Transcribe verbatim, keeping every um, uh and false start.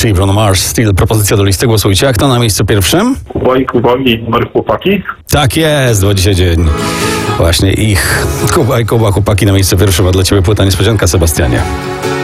czyli Bruno Mars, Steel, propozycja do listy, głosujcie. A kto na miejscu pierwszym? Kuba i Kuba i numer chłopaki. Tak jest, bo dzisiaj dzień właśnie ich. Kuba i Kuba, chłopaki na miejscu pierwszym, a dla ciebie płyta niespodzianka, Sebastianie.